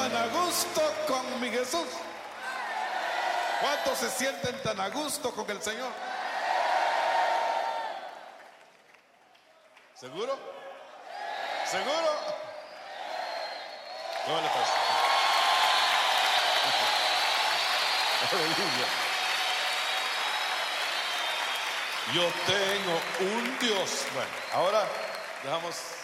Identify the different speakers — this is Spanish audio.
Speaker 1: tan a gusto con mi Jesús? ¿Cuántos se sienten tan a gusto con el Señor? ¿Seguro? ¿Seguro? ¿Cómo le pasa? Aleluya. Yo tengo un Dios. Bueno, ahora dejamos